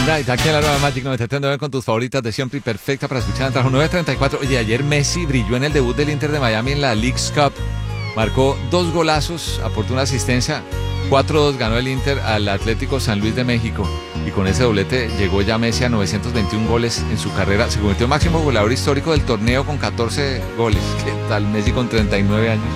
Right, aquí en la nueva Magic 93.9 con tus favoritas de siempre y perfecta para escuchar. Trajo 9:34. Oye, ayer Messi brilló en el debut del Inter de Miami en la Leagues Cup. Marcó 2 golazos, aportó una asistencia. 4-2 ganó el Inter al Atlético San Luis de México. Y con ese doblete llegó ya Messi a 921 goles en su carrera. Se convirtió en máximo goleador histórico del torneo con 14 goles. ¿Qué tal Messi con 39 años?